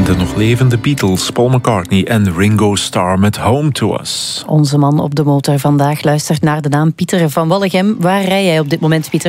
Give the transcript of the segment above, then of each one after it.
De nog levende Beatles, Paul McCartney en Ringo Starr met Home to Us. Onze man op de motor vandaag luistert naar de naam Pieter van Wallegem. Waar rij jij op dit moment, Pieter?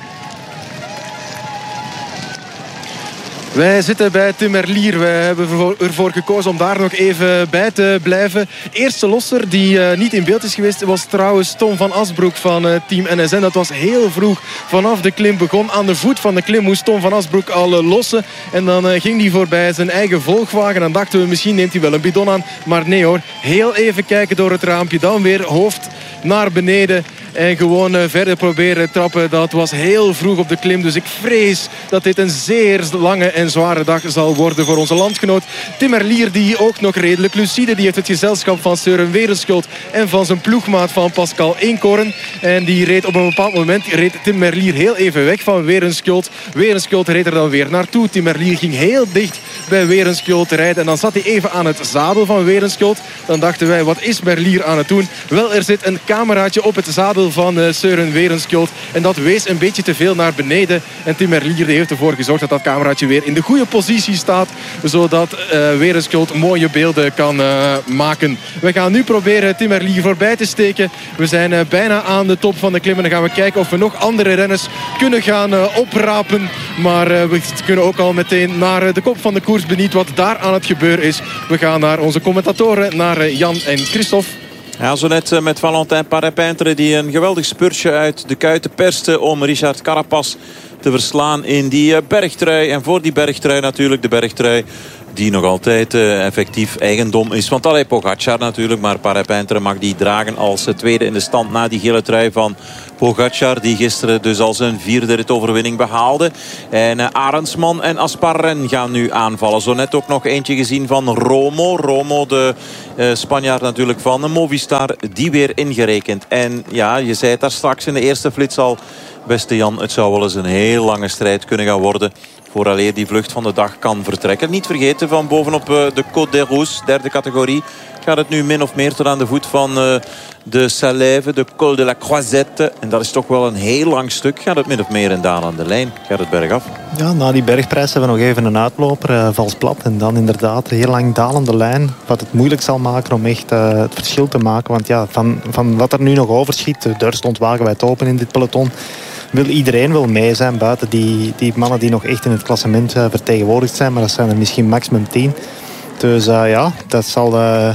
Wij zitten bij Timmerlier. Wij hebben ervoor gekozen om daar nog even bij te blijven. Eerste losser die niet in beeld is geweest was trouwens Tom van Asbroek van Team NSN. Dat was heel vroeg vanaf de klim begon. Aan de voet van de klim moest Tom van Asbroek al lossen. En dan ging hij voorbij zijn eigen volgwagen. Dan dachten we misschien neemt hij wel een bidon aan. Maar nee hoor, heel even kijken door het raampje. Dan weer hoofd naar beneden. En gewoon verder proberen trappen. Dat was heel vroeg op de klim. Dus ik vrees dat dit een zeer lange en zware dag zal worden voor onze landgenoot. Timmerlier, die ook nog redelijk lucide. Die heeft het gezelschap van Søren Werenskjold en van zijn ploegmaat van Pascal Eenkorn. En die reed op een bepaald moment Timmerlier heel even weg van Werenskjold. Werenskjold reed er dan weer naartoe. Timmerlier ging heel dicht bij Werenskjold rijden. En dan zat hij even aan het zadel van Werenskjold. Dan dachten wij, wat is Merlier aan het doen? Wel, er zit een cameraatje op het zadel van Søren Werenskjold. En dat wees een beetje te veel naar beneden. En Tim Merlier heeft ervoor gezorgd dat dat cameraatje weer in de goede positie staat. Zodat Werenskjold mooie beelden kan maken. We gaan nu proberen Tim Merlier voorbij te steken. We zijn bijna aan de top van de klim. En dan gaan we kijken of we nog andere renners kunnen gaan oprapen. Maar we kunnen ook al meteen naar de kop van de koers, benieuwd wat daar aan het gebeuren is. We gaan naar onze commentatoren, naar Jan en Christophe. Ja, zo net met Valentin Parepintre die een geweldig spurtje uit de kuiten perste om Richard Carapaz te verslaan in die bergtrui. En voor die bergtrui natuurlijk de bergtrui die nog altijd effectief eigendom is van Tadej Pogacar natuurlijk. Maar Parepintre mag die dragen als tweede in de stand na die gele trui van Pogacar. Die gisteren dus al zijn vierde ritoverwinning behaalde. En Arendsman en Asparren gaan nu aanvallen. Zo net ook nog eentje gezien van Romo. Romo, de Spanjaard natuurlijk van Movistar. Die weer ingerekend. En ja, je zei het daar straks in de eerste flits al. Beste Jan, het zou wel eens een heel lange strijd kunnen gaan worden vooraleer die vlucht van de dag kan vertrekken. Niet vergeten, van bovenop de Côte d'Héroux, derde categorie, gaat het nu min of meer tot aan de voet van de Salève, de Col de la Croisette. En dat is toch wel een heel lang stuk. Gaat het min of meer in daan aan de lijn. Gaat het bergaf. Ja, na die bergprijs hebben we nog even een uitloper, vals plat. En dan inderdaad een heel lang dalende lijn. Wat het moeilijk zal maken om echt het verschil te maken. Want ja, van wat er nu nog overschiet, de deur stond wagenwijd open in dit peloton. Wil iedereen wel mee zijn, buiten die mannen die nog echt in het klassement vertegenwoordigd zijn. Maar dat zijn er misschien maximum 10. Dus ja, dat zal...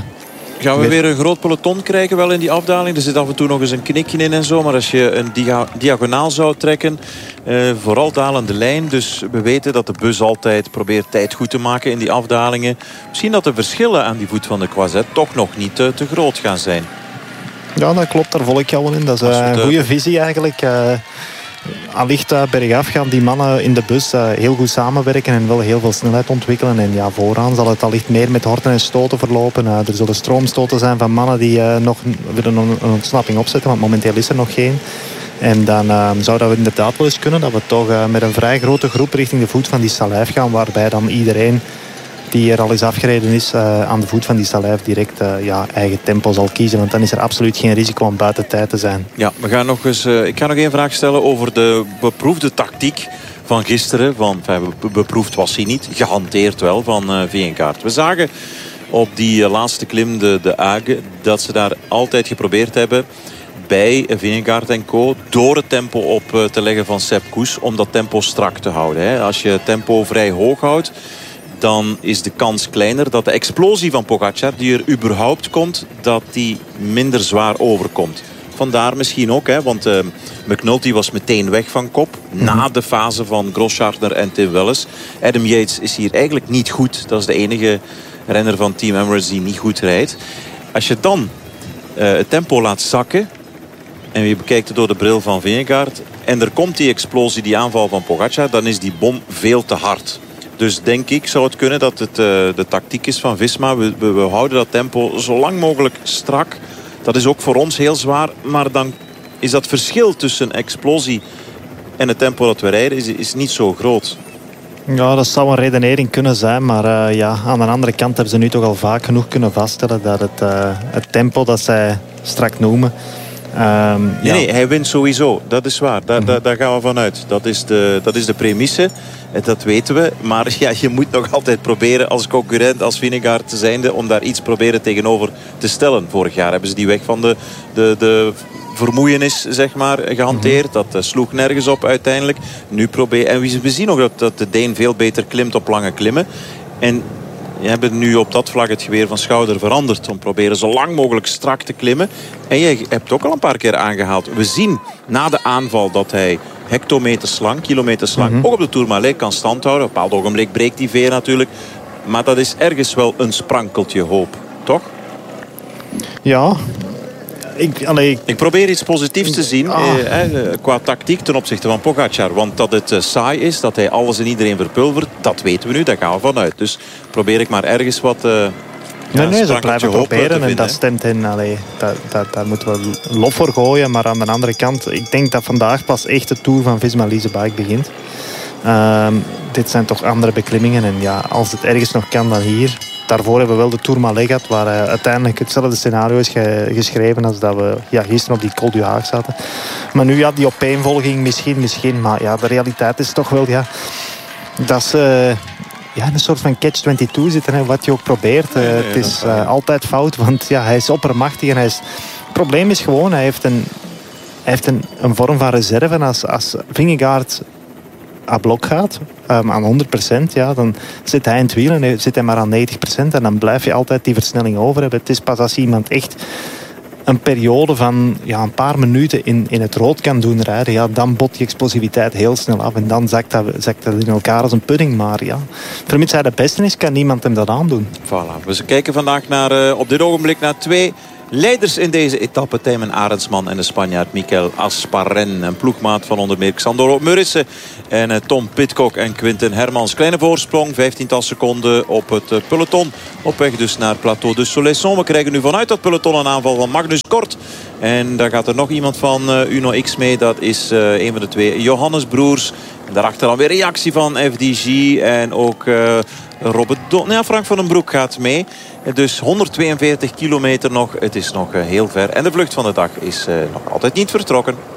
Gaan we weer een groot peloton krijgen wel in die afdaling? Er zit af en toe nog eens een knikje in en zo. Maar als je een diagonaal zou trekken, vooral dalende lijn. Dus we weten dat de bus altijd probeert tijd goed te maken in die afdalingen. Misschien dat de verschillen aan die voet van de Croisette toch nog niet te groot gaan zijn. Ja, dat klopt. Daar volg ik jou wel in. Dat is een goede visie eigenlijk. Allicht bergaf gaan die mannen in de bus heel goed samenwerken en wel heel veel snelheid ontwikkelen. En ja, vooraan zal het allicht meer met horten en stoten verlopen. Er zullen stroomstoten zijn van mannen die nog willen een ontsnapping opzetten, want momenteel is er nog geen. En dan zou dat inderdaad wel eens kunnen dat we toch met een vrij grote groep richting de voet van die Salève gaan, waarbij dan iedereen die er al eens afgereden is aan de voet van die Salève direct eigen tempo zal kiezen. Want dan is er absoluut geen risico om buiten tijd te zijn. Ja, we gaan nog eens, ik ga nog één vraag stellen over de beproefde tactiek van gisteren. Beproefd was hij niet, gehanteerd wel van Vingegaard. We zagen op die laatste klim, de Hague, dat ze daar altijd geprobeerd hebben bij Vingegaard en co. door het tempo op te leggen van Sepp Kuss om dat tempo strak te houden. Hè. Als je het tempo vrij hoog houdt, dan is de kans kleiner dat de explosie van Pogacar, die er überhaupt komt, dat die minder zwaar overkomt. Vandaar misschien ook, hè, want McNulty was meteen weg van kop. Na de fase van Grosschartner en Tim Welles. Adam Yates is hier eigenlijk niet goed. Dat is de enige renner van Team Emirates die niet goed rijdt. Als je dan het tempo laat zakken en je bekijkt het door de bril van Vingegaard en er komt die explosie, die aanval van Pogacar, dan is die bom veel te hard. Dus denk ik, zou het kunnen dat het de tactiek is van Visma. We houden dat tempo zo lang mogelijk strak. Dat is ook voor ons heel zwaar. Maar dan is dat verschil tussen explosie en het tempo dat we rijden is niet zo groot. Ja, dat zou een redenering kunnen zijn. Maar aan de andere kant hebben ze nu toch al vaak genoeg kunnen vaststellen dat het tempo dat zij strak noemen... Nee, hij wint sowieso. Dat is waar. Daar gaan we vanuit. Dat is de premisse. Dat weten we. Maar ja, je moet nog altijd proberen als concurrent, als Vingegaard zijnde, om daar iets proberen tegenover te stellen. Vorig jaar hebben ze die weg van de vermoeienis, zeg maar, gehanteerd. Dat sloeg nergens op uiteindelijk. Nu en we zien ook dat de Deen veel beter klimt op lange klimmen. En je hebt nu op dat vlak het geweer van Schouder veranderd. Om proberen zo lang mogelijk strak te klimmen. En je hebt ook al een paar keer aangehaald. We zien na de aanval dat hij hectometers lang, kilometers lang, ook op de Tourmalet kan standhouden. Op een bepaald ogenblik breekt die veer natuurlijk. Maar dat is ergens wel een sprankeltje hoop, toch? Ja. Ik probeer iets positiefs te zien qua tactiek ten opzichte van Pogacar. Want dat het saai is, dat hij alles en iedereen verpulvert, dat weten we nu, daar gaan we vanuit. Dus probeer ik maar ergens wat ze blijven proberen en dat stemt in. Daar moeten we lof voor gooien. Maar aan de andere kant, ik denk dat vandaag pas echt de Tour van Visma-Leasebike begint. Dit zijn toch andere beklimmingen. En ja, als het ergens nog kan, dan hier. Daarvoor hebben we wel de Tourmalet gehad, waar uiteindelijk hetzelfde scenario is geschreven als dat we gisteren op die Col du Haag zaten. Maar nu die opeenvolging misschien. Maar ja, de realiteit is toch wel dat ze in een soort van catch-22 zitten. Hè, wat je ook probeert. Het is altijd fout, want hij is oppermachtig. En het probleem is gewoon, hij heeft een vorm van reserve. Als Vingegaard aan blok gaat, aan 100%, dan zit hij in het wiel en zit hij maar aan 90%. En dan blijf je altijd die versnelling over hebben. Het is pas als iemand echt een periode van een paar minuten in het rood kan doen rijden, dan bot die explosiviteit heel snel af. En dan zakt dat in elkaar als een pudding. Maar vermits hij de beste is, kan niemand hem dat aandoen. Voilà. We kijken vandaag op dit ogenblik naar 2 leiders in deze etappe. Tijmen Arendsman en de Spanjaard Mikel Asparren. Een ploegmaat van onder meer Xandoro Murissen en Tom Pidcock en Quinten Hermans. Kleine voorsprong, 15 seconden op het peloton. Op weg dus naar Plateau de Soleilson. We krijgen nu vanuit dat peloton een aanval van Magnus Kort. En daar gaat er nog iemand van Uno X mee. Dat is een van de 2 Johannes Broers. En daarachter dan weer reactie van FDG en ook Robert Frank van den Broek gaat mee. Dus 142 kilometer nog. Het is nog heel ver. En de vlucht van de dag is nog altijd niet vertrokken.